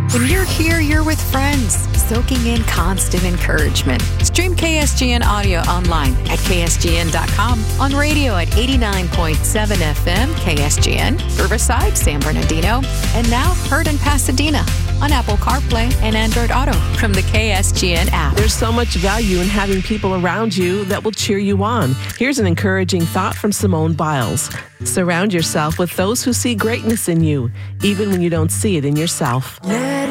When you're here, you're with friends, soaking in constant encouragement. Stream KSGN audio online at ksgn.com, on radio at 89.7 FM KSGN, Riverside, San Bernardino, and now heard in Pasadena on Apple CarPlay and Android Auto from the KSGN app. There's so much value in having people around you that will cheer you on. Here's an encouraging thought from Simone Biles. Surround yourself with those who see greatness in you, even when you don't see it in yourself.